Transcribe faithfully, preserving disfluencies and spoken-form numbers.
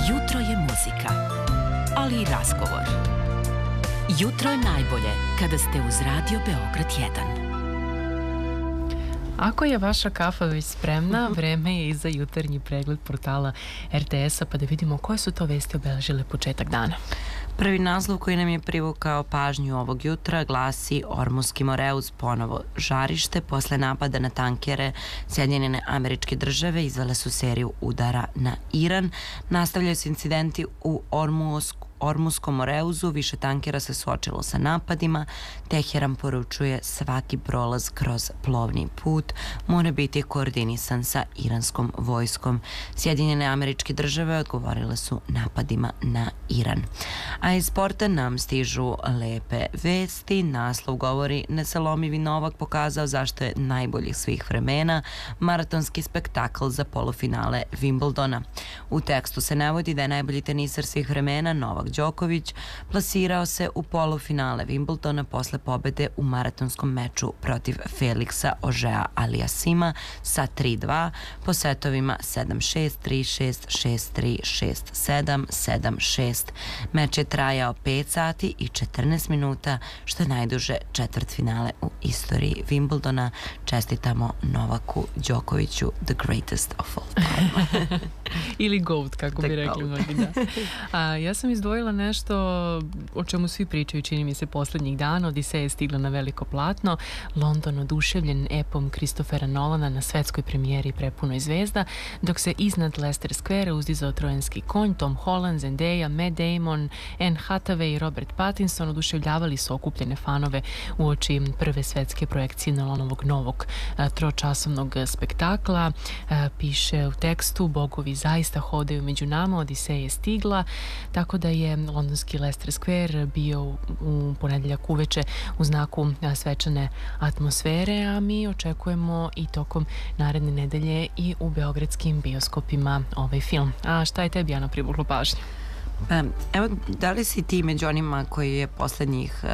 Jutro je muzika, ali i razgovor. Jutro je najbolje kada ste uz Radio Beograd jedan. Ako je vaša kafa već spremna, vreme je i za jutarnji pregled portala er te es-a, pa da vidimo koje su to vesti obeležile početak dana. Prvi naslov koji nam je privukao pažnju ovog jutra glasi: Ormuski Moreus ponovo žarište. Posle napada na tankere, Sjedinjene Američke Države izvele su seriju udara na Iran. Nastavljaju se incidenti u Ormusku Ormuskom Moreuzu, više tankera se suočilo sa napadima. Teheran poručuje svaki prolaz kroz plovni put mora biti koordinisan sa iranskom vojskom. Sjedinjene Američke Države odgovorile su napadima na Iran. A iz sporta nam stižu lepe vesti. Naslov govori: Nesalomivi Novak pokazao zašto je najboljih svih vremena, maratonski spektakl za polufinale Wimbledona. U tekstu se navodi da je najbolji teniser svih vremena Novak Đoković plasirao se u polufinale Wimbledona posle pobede u maratonskom meču protiv Feliksa Ožea Aliasima sa tri dva po setovima sedam šest, tri šest, šest tri, šest sedam, sedam šest. Meč je trajao pet sati i četrnaest minuta, što je najduže četvrtfinale u istoriji Wimbledona. Čestitamo Novaku Đokoviću, the greatest of all time. Ili GOAT, kako bi rekli mnogi, da. A, ja sam izdvojila nešto o čemu svi pričaju, čini mi se, poslednjih dana. Odiseja je stigla na veliko platno. London oduševljen epom Christophera Nolana na svetskoj premijeri Prepunoj zvezda, dok se iznad Leicester Square uzdizao trojanski konj. Tom Holland, Zendaya, Matt Damon, Anne Hathaway i Robert Pattinson oduševljavali su okupljene fanove uoči prve svetske projekcije Nolanovog novog a, tročasovnog spektakla. A, piše u tekstu: bogovi zaista hodaju među nama, Odiseja je stigla, tako da je londonski Leicester Square bio u ponedeljak uveče u znaku svečane atmosfere, a mi očekujemo i tokom naredne nedelje i u beogradskim bioskopima ovaj film. A šta je tebi, Ana, privuklo pažnju? Evo, da li si ti među onima koji je poslednjih